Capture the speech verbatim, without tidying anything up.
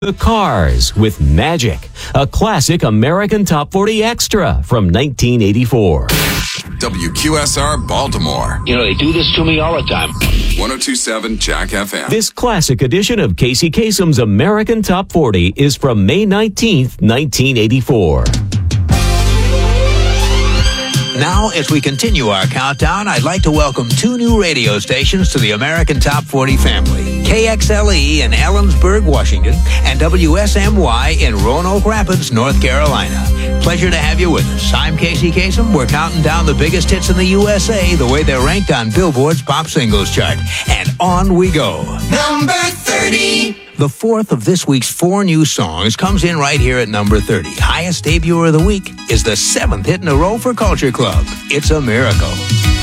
The Cars with Magic, a classic American Top forty extra from nineteen eighty-four. W Q S R Baltimore. You know, they do this to me all the time. one oh two point seven Jack F M. This classic edition of Casey Kasem's American Top forty is from May nineteenth, nineteen eighty-four. Now, as we continue our countdown, I'd like to welcome two new radio stations to the American Top forty family. K X L E in Ellensburg, Washington, and W S M Y in Roanoke Rapids, North Carolina. Pleasure to have you with us. I'm Casey Kasem. We're counting down the biggest hits in the U S A, the way they're ranked on Billboard's Pop Singles chart. And on we go. Number thirty. The fourth of this week's four new songs comes in right here at number thirty. Highest debut of the week is the seventh hit in a row for Culture Club. It's a miracle.